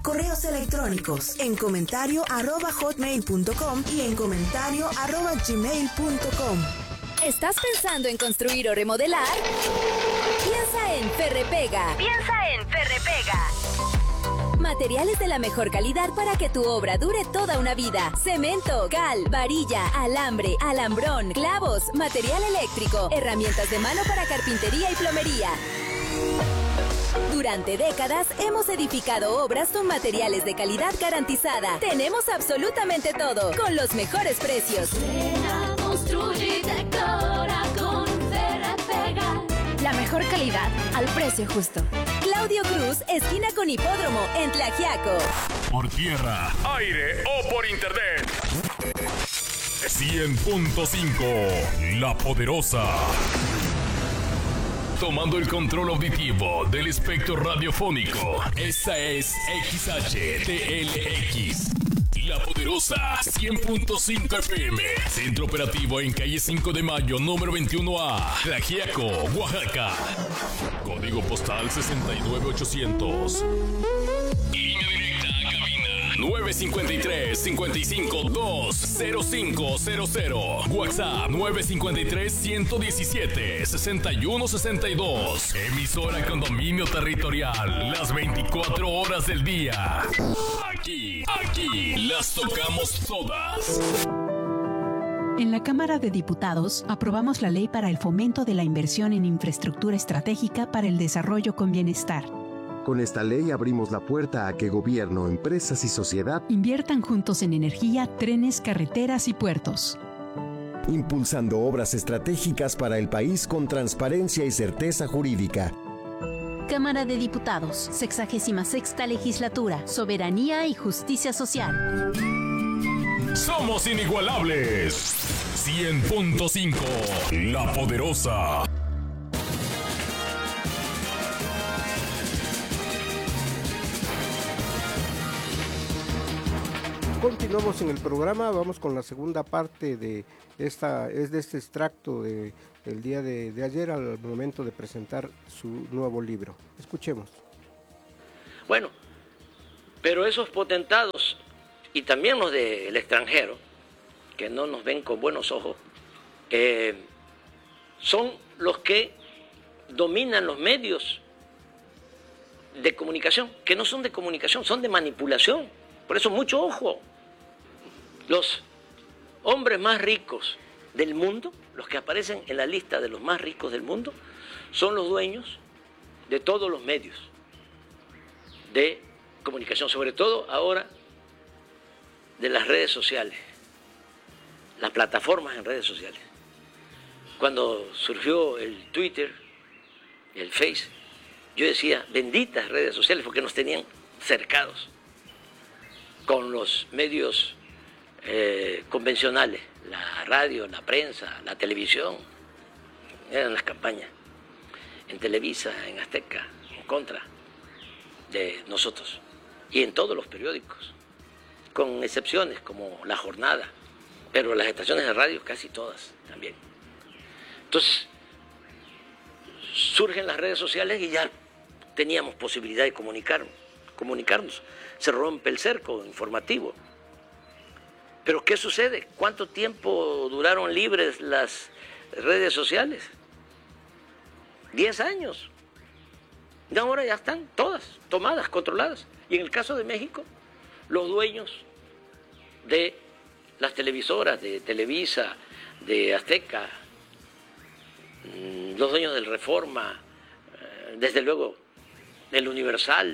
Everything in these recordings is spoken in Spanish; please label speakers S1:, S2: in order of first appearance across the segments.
S1: Correos electrónicos en comentario@hotmail.com y en comentario@gmail.com.
S2: ¿Estás pensando en construir o remodelar? Piensa en Ferrepega. Materiales de la mejor calidad para que tu obra dure toda una vida. Cemento, cal, varilla, alambre, alambrón, clavos, material eléctrico, herramientas de mano para carpintería y plomería. Durante décadas hemos edificado obras con materiales de calidad garantizada. Tenemos absolutamente todo, con los mejores precios.
S3: Construye y decora con Ferrepega.
S2: La mejor calidad al precio justo. Claudio Cruz, esquina con Hipódromo, en Tlaxiaco.
S4: Por tierra, aire o por internet. 100.5, La Poderosa. Tomando el control auditivo del espectro radiofónico. Esta es XHTLX. La Poderosa, 100.5 FM. Centro operativo en calle 5 de Mayo, número 21A. Tlaxiaco, Oaxaca. Código postal 69800. Línea directa a cabina 953-55-20500. WhatsApp 953-117-6162. Emisora con dominio territorial. Las 24 horas del día. Aquí las tocamos todas.
S5: En la Cámara de Diputados aprobamos la ley para el fomento de la inversión en infraestructura estratégica para el desarrollo con bienestar.
S6: Con esta ley abrimos la puerta a que gobierno, empresas y sociedad
S5: inviertan juntos en energía, trenes, carreteras y puertos.
S6: Impulsando obras estratégicas para el país con transparencia y certeza jurídica.
S7: Cámara de Diputados, 66ª Legislatura, Soberanía y Justicia Social.
S4: Somos inigualables. 100.5, La Poderosa.
S8: Continuamos en el programa, vamos con la segunda parte de este extracto del día de ayer al momento de presentar su nuevo libro. Escuchemos.
S9: Bueno, pero esos potentados y también los del extranjero, que no nos ven con buenos ojos, son los que dominan los medios de comunicación, que no son de comunicación, son de manipulación. Por eso mucho ojo. Los hombres más ricos del mundo, los que aparecen en la lista de los más ricos del mundo, son los dueños de todos los medios de comunicación, sobre todo ahora de las redes sociales, las plataformas en redes sociales. Cuando surgió el Twitter, el Face, yo decía, benditas redes sociales, porque nos tenían cercados con los medios convencionales, la radio, la prensa, la televisión. Eran las campañas en Televisa, en Azteca, en contra de nosotros, y en todos los periódicos, con excepciones como La Jornada, pero las estaciones de radio casi todas también. Entonces surgen las redes sociales y ya teníamos posibilidad de comunicarnos. Se rompe el cerco informativo. Pero ¿qué sucede? ¿Cuánto tiempo duraron libres las redes sociales? 10 años. Y ahora ya están todas tomadas, controladas. Y en el caso de México, los dueños de las televisoras, de Televisa, de Azteca, los dueños del Reforma, desde luego del Universal,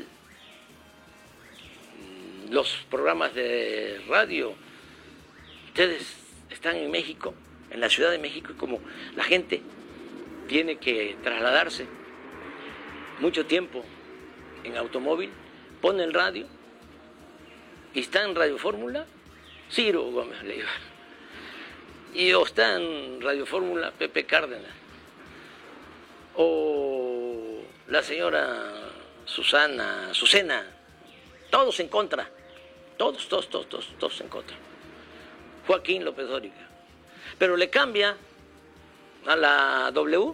S9: los programas de radio. Ustedes están en México, en la Ciudad de México, y como la gente tiene que trasladarse mucho tiempo en automóvil, pone el radio y está en Radio Fórmula Ciro Gómez Leiva, y o está en Radio Fórmula Pepe Cárdenas, o la señora Susana, todos en contra, todos en contra. Joaquín López Dóriga. Pero le cambia a la W.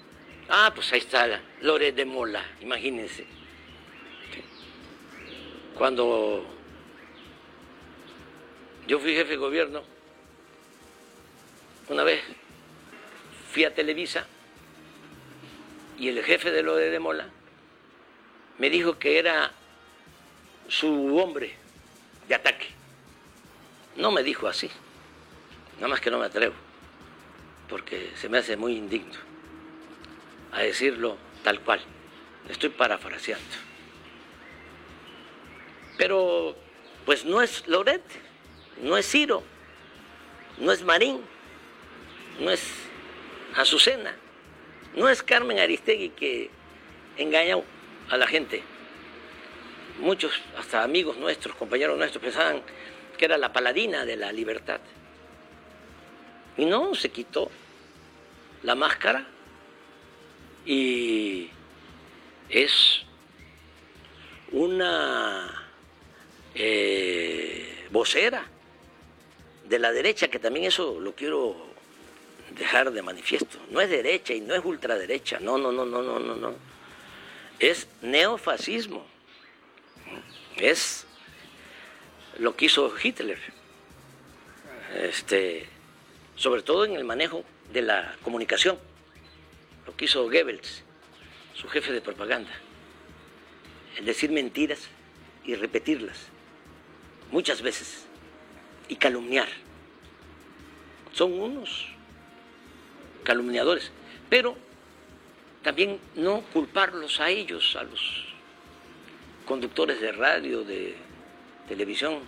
S9: Pues ahí está Loret de Mola, imagínense. Cuando yo fui jefe de gobierno, una vez fui a Televisa y el jefe de de Mola me dijo que era su hombre de ataque. No me dijo así, nada más que no me atrevo, porque se me hace muy indigno a decirlo tal cual. Estoy parafraseando. Pero pues no es Loret, no es Ciro, no es Marín, no es Azucena, no es Carmen Aristegui que engañó a la gente. Muchos, hasta amigos nuestros, compañeros nuestros, pensaban que era la paladina de la libertad. Y no, se quitó la máscara y es una vocera de la derecha, que también eso lo quiero dejar de manifiesto. No es derecha y no es ultraderecha, no. Es neofascismo. Es lo que hizo Hitler, sobre todo en el manejo de la comunicación, lo que hizo Goebbels, su jefe de propaganda, el decir mentiras y repetirlas muchas veces y calumniar. Son unos calumniadores, pero también no culparlos a ellos, a los conductores de radio, de televisión,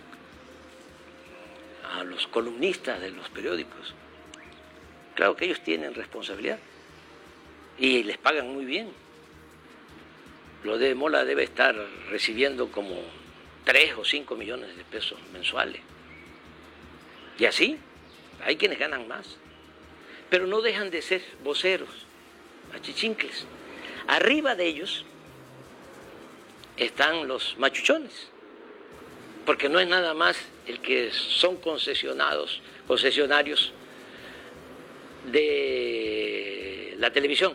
S9: a los columnistas de los periódicos. Claro que ellos tienen responsabilidad y les pagan muy bien. Lo de Mola debe estar recibiendo como 3 o 5 millones de pesos mensuales. Y así, hay quienes ganan más. Pero no dejan de ser voceros, achichincles. Arriba de ellos están los machuchones, porque no es nada más el que son concesionarios de la televisión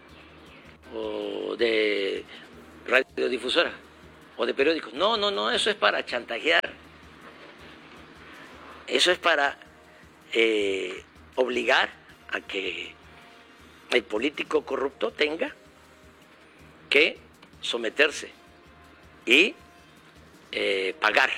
S9: o de radiodifusora o de periódicos. No, eso es para chantajear, eso es para obligar a que el político corrupto tenga que someterse y pagar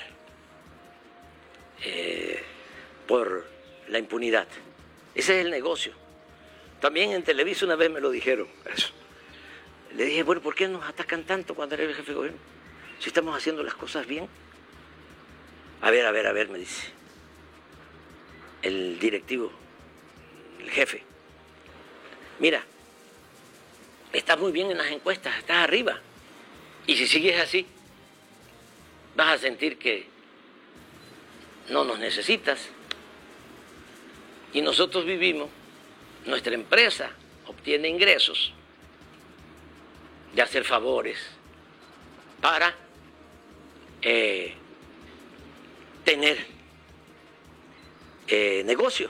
S9: por la impunidad. Ese es el negocio. También en Televisa una vez me lo dijeron eso. Le dije, bueno, ¿por qué nos atacan tanto cuando eres el jefe de gobierno? Si estamos haciendo las cosas bien. A ver, me dice el directivo, el jefe. Mira, estás muy bien en las encuestas, estás arriba. Y si sigues así, vas a sentir que no nos necesitas. Y nosotros vivimos, nuestra empresa obtiene ingresos de hacer favores para tener negocio.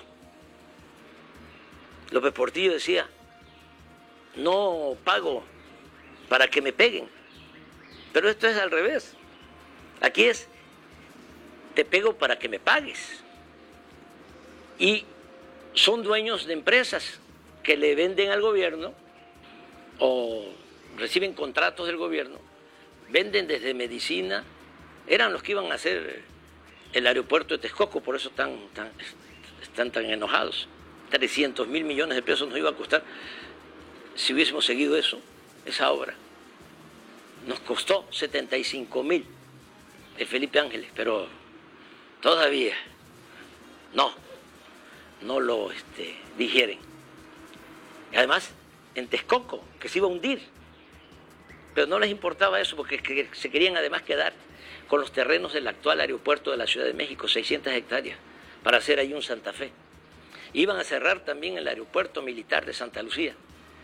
S9: López Portillo decía, no pago para que me peguen. Pero esto es al revés. Aquí es, te pego para que me pagues. Y son dueños de empresas que le venden al gobierno o reciben contratos del gobierno, venden desde medicina, eran los que iban a hacer el aeropuerto de Texcoco, por eso están tan enojados. 300 mil millones de pesos nos iba a costar si hubiésemos seguido esa obra. Nos costó 75.000 el Felipe Ángeles, pero todavía no lo digieren. Y además, en Texcoco, que se iba a hundir, pero no les importaba eso porque se querían además quedar con los terrenos del actual aeropuerto de la Ciudad de México, 600 hectáreas, para hacer ahí un Santa Fe. Iban a cerrar también el aeropuerto militar de Santa Lucía,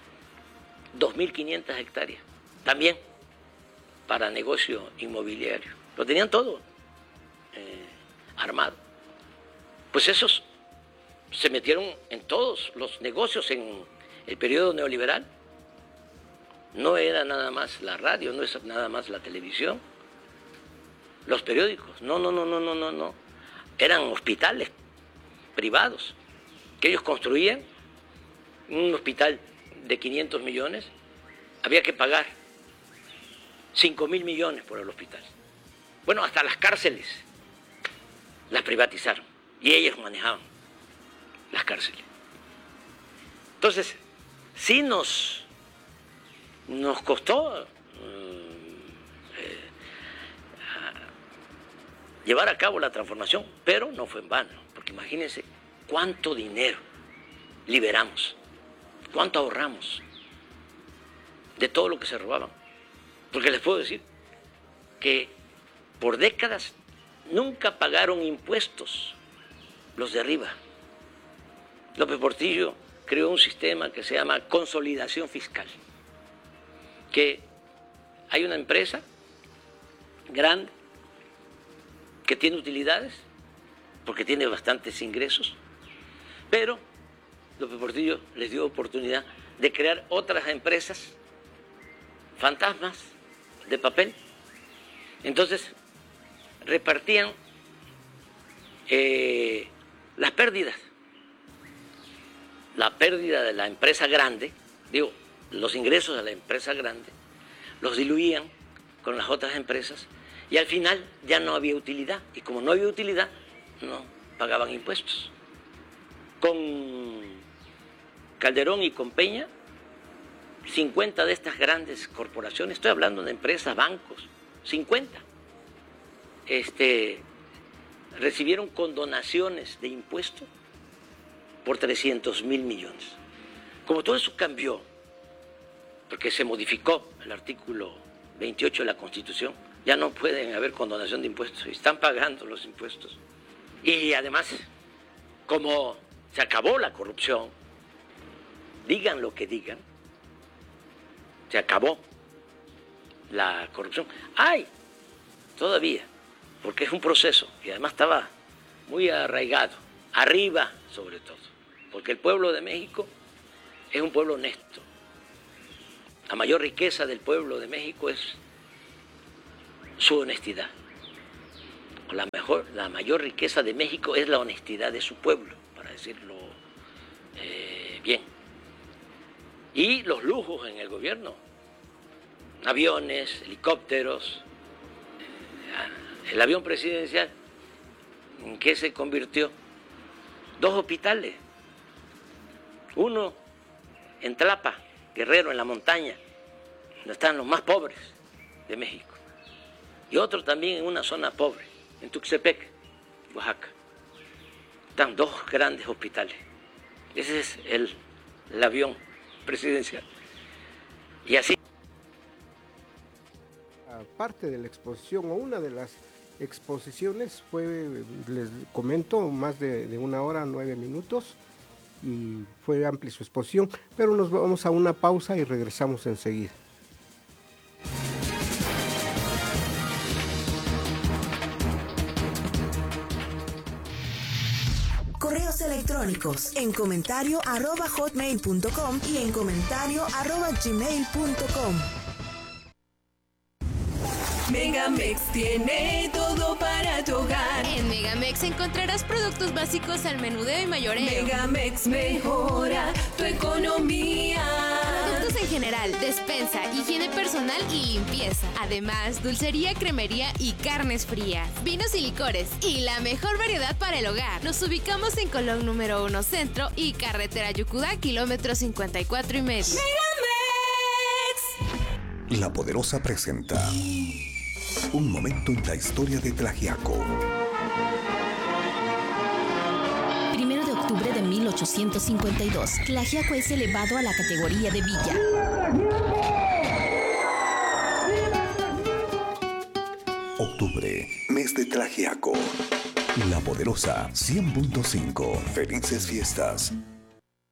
S9: 2.500 hectáreas, también para negocio inmobiliario. Lo tenían todo armado. Pues esos se metieron en todos los negocios en el periodo neoliberal. No era nada más la radio, no es nada más la televisión. los periódicos. No. Eran hospitales privados que ellos construían. Un hospital de 500 millones, había que pagar 5.000 millones por el hospital. Bueno, hasta las cárceles las privatizaron y ellos manejaban las cárceles. Entonces, sí nos costó llevar a cabo la transformación, pero no fue en vano, porque imagínense cuánto dinero liberamos, cuánto ahorramos de todo lo que se robaban. Porque les puedo decir que por décadas nunca pagaron impuestos los de arriba. López Portillo creó un sistema que se llama consolidación fiscal, que hay una empresa grande que tiene utilidades porque tiene bastantes ingresos, pero López Portillo les dio oportunidad de crear otras empresas fantasmas de papel. Entonces repartían las pérdidas. La pérdida de la empresa grande, los ingresos de la empresa grande, los diluían con las otras empresas y al final ya no había utilidad. Y como no había utilidad, no pagaban impuestos. Con Calderón y con Peña, 50 de estas grandes corporaciones, estoy hablando de empresas, bancos, 50, recibieron condonaciones de impuestos por 300.000 millones. Como todo eso cambió, porque se modificó el artículo 28 de la Constitución, ya no pueden haber condonación de impuestos, están pagando los impuestos. Y además, como se acabó la corrupción, digan lo que digan, se acabó la corrupción. Hay todavía, porque es un proceso y además estaba muy arraigado, arriba sobre todo, porque el pueblo de México es un pueblo honesto. La mayor riqueza del pueblo de México es su honestidad. La mayor riqueza de México es la honestidad de su pueblo, para decirlo bien. Y los lujos en el gobierno, aviones, helicópteros, el avión presidencial, ¿en qué se convirtió? 2 hospitales, uno en Tlapa, Guerrero, en la montaña, donde están los más pobres de México, y otro también en una zona pobre, en Tuxtepec, Oaxaca. Están 2 grandes hospitales. Ese es el avión presidencial. Y así.
S8: Parte de la exposición, o una de las exposiciones, fue, les comento, más de 1 hora, 9 minutos, y fue amplia su exposición, pero nos vamos a una pausa y regresamos enseguida.
S1: Correos electrónicos en comentario@hotmail.com y en comentario@gmail.com.
S10: Megamex tiene todo para tu hogar.
S11: En Megamex encontrarás productos básicos al menudeo y mayoreo.
S10: Megamex mejora tu economía.
S11: Productos en general, despensa, higiene personal y limpieza. Además, dulcería, cremería y carnes frías. Vinos y licores y la mejor variedad para el hogar. Nos ubicamos en Colón número 1 Centro y Carretera Yucudá, kilómetro 54.5.
S10: ¡Megamex!
S12: La Poderosa presenta un momento en la historia de Tlaxiaco.
S7: 1 de octubre de 1852, Tlaxiaco es elevado a la categoría de villa.
S12: Octubre, mes de Tlaxiaco. La Poderosa 100.5. Felices fiestas.